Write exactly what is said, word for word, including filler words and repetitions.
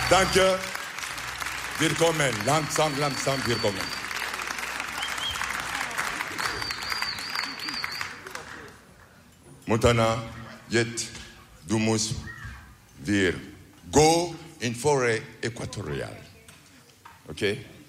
Danke. Willkommen. Langsam, langsam, willkommen. Montana, yet, du musst wir go in forêt équatoriale. OK?